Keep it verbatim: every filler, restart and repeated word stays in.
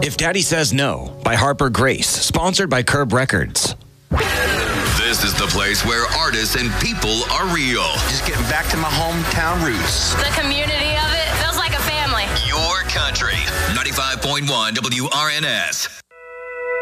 If Daddy Says No by Harper Grace, sponsored by Curb Records. This is the place where artists and people are real. Just getting back to my hometown roots. The community of it feels like a family. Your country. ninety-five point one W R N S.